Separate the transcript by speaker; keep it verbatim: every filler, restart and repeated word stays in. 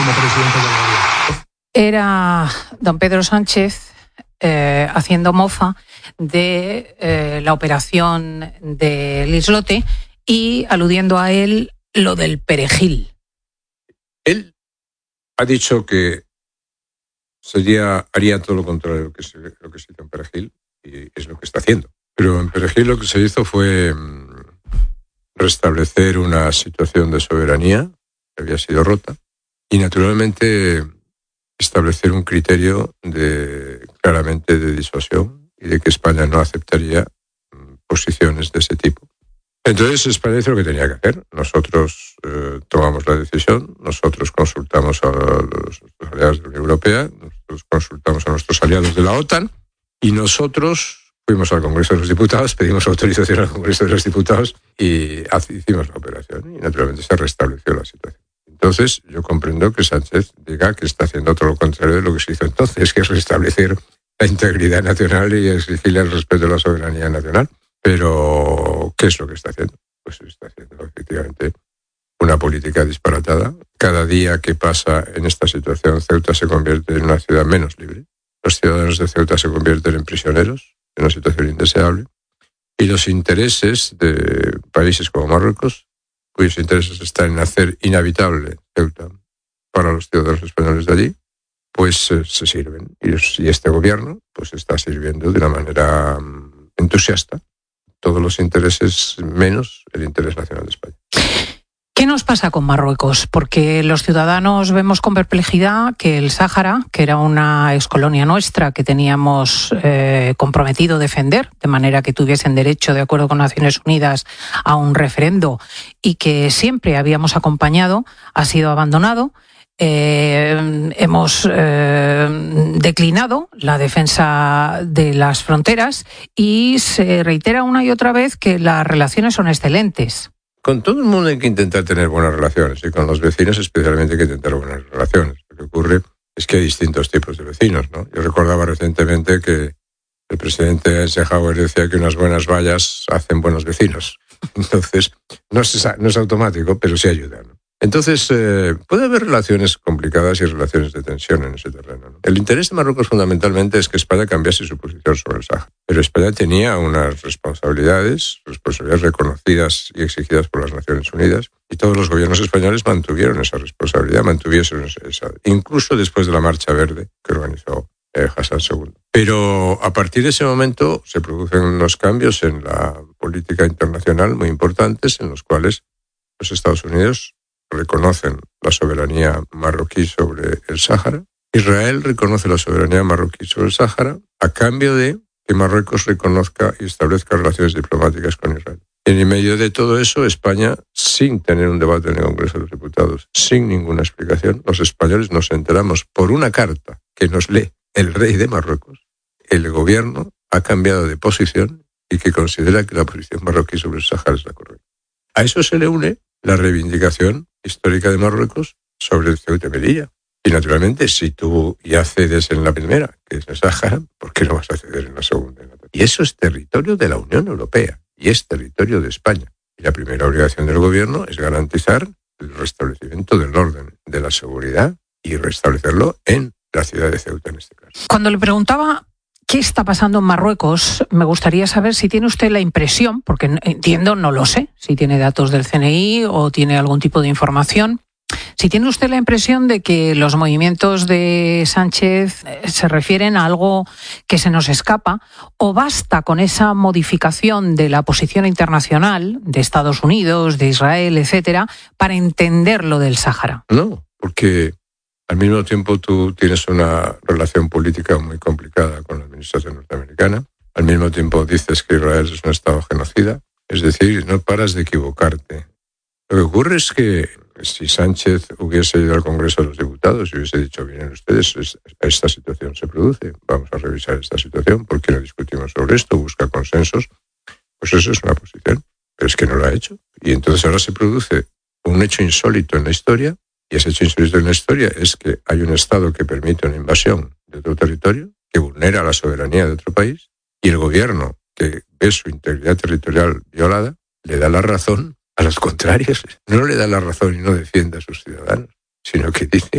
Speaker 1: como presidente del gobierno.
Speaker 2: Era don Pedro Sánchez eh, haciendo mofa de eh, la operación del islote y aludiendo a él lo del perejil.
Speaker 3: Él ha dicho que sería, haría todo lo contrario de lo que se, lo que se hizo en Perejil, y es lo que está haciendo. Pero en Perejil lo que se hizo fue restablecer una situación de soberanía que había sido rota y, naturalmente, establecer un criterio de, claramente de disuasión y de que España no aceptaría posiciones de ese tipo. Entonces España hizo lo que tenía que hacer. Nosotros eh, tomamos la decisión, nosotros consultamos a los, los aliados de la Unión Europea, nosotros consultamos a nuestros aliados de la OTAN y nosotros fuimos al Congreso de los Diputados, pedimos autorización al Congreso de los Diputados y hicimos la operación y naturalmente se restableció la situación. Entonces yo comprendo que Sánchez diga que está haciendo todo lo contrario de lo que se hizo entonces, que es restablecer la integridad nacional y exigirle el respeto de la soberanía nacional. Pero, ¿qué es lo que está haciendo? Pues está haciendo efectivamente una política disparatada. Cada día que pasa en esta situación, Ceuta se convierte en una ciudad menos libre. Los ciudadanos de Ceuta se convierten en prisioneros, en una situación indeseable. Y los intereses de países como Marruecos, cuyos intereses están en hacer inhabitable Ceuta para los ciudadanos españoles de allí, pues eh, se sirven. Y, y este gobierno pues está sirviendo de una manera um, entusiasta todos los intereses menos el interés nacional de España.
Speaker 2: ¿Qué nos pasa con Marruecos? Porque los ciudadanos vemos con perplejidad que el Sáhara, que era una excolonia nuestra que teníamos eh, comprometido defender, de manera que tuviesen derecho, de acuerdo con Naciones Unidas, a un referendo y que siempre habíamos acompañado, ha sido abandonado. Eh, hemos eh, declinado la defensa de las fronteras y se reitera una y otra vez que las relaciones son excelentes.
Speaker 3: Con todo el mundo hay que intentar tener buenas relaciones y con los vecinos especialmente hay que intentar buenas relaciones. Lo que ocurre es que hay distintos tipos de vecinos, ¿no? Yo recordaba recientemente que el presidente Eisenhower decía que unas buenas vallas hacen buenos vecinos. Entonces, no es, no es automático, pero sí ayuda, ¿no? Entonces, eh, puede haber relaciones complicadas y relaciones de tensión en ese terreno, ¿no? El interés de Marruecos fundamentalmente es que España cambiase su posición sobre el Sáhara. Pero España tenía unas responsabilidades, responsabilidades reconocidas y exigidas por las Naciones Unidas, y todos los gobiernos españoles mantuvieron esa responsabilidad, mantuvieron esa, incluso después de la Marcha Verde que organizó eh, Hassan segundo. Pero a partir de ese momento se producen unos cambios en la política internacional muy importantes, en los cuales los Estados Unidos reconocen la soberanía marroquí sobre el Sáhara. Israel reconoce la soberanía marroquí sobre el Sáhara a cambio de que Marruecos reconozca y establezca relaciones diplomáticas con Israel. Y en medio de todo eso, España, sin tener un debate en el Congreso de los Diputados, sin ninguna explicación, los españoles nos enteramos por una carta que nos lee el rey de Marruecos. El gobierno ha cambiado de posición y que considera que la posición marroquí sobre el Sáhara es la correcta. A eso se le une la reivindicación histórica de Marruecos sobre el Ceuta y Melilla. Y naturalmente, si tú ya cedes en la primera, que es el Sáhara, ¿por qué no vas a ceder en la segunda? Y eso es territorio de la Unión Europea y es territorio de España. Y la primera obligación del gobierno es garantizar el restablecimiento del orden, de la seguridad y restablecerlo en la ciudad de Ceuta en este caso.
Speaker 2: Cuando le preguntaba ¿qué está pasando en Marruecos? Me gustaría saber si tiene usted la impresión, porque entiendo, no lo sé, si tiene datos del C N I o tiene algún tipo de información, si tiene usted la impresión de que los movimientos de Sánchez se refieren a algo que se nos escapa, o basta con esa modificación de la posición internacional de Estados Unidos, de Israel, etcétera, para entender lo del Sáhara.
Speaker 3: No, porque al mismo tiempo tú tienes una relación política muy complicada con la administración norteamericana. Al mismo tiempo dices que Israel es un estado genocida. Es decir, no paras de equivocarte. Lo que ocurre es que si Sánchez hubiese ido al Congreso de los Diputados y hubiese dicho, miren ustedes, esta situación se produce, vamos a revisar esta situación, ¿por qué no discutimos sobre esto? Busca consensos. Pues eso es una posición. Pero es que no lo ha hecho. Y entonces ahora se produce un hecho insólito en la historia. Y ese hecho insólito en la historia es que hay un Estado que permite una invasión de otro territorio, que vulnera la soberanía de otro país, y el gobierno, que ve su integridad territorial violada, le da la razón a los contrarios. No le da la razón y no defiende a sus ciudadanos, sino que dice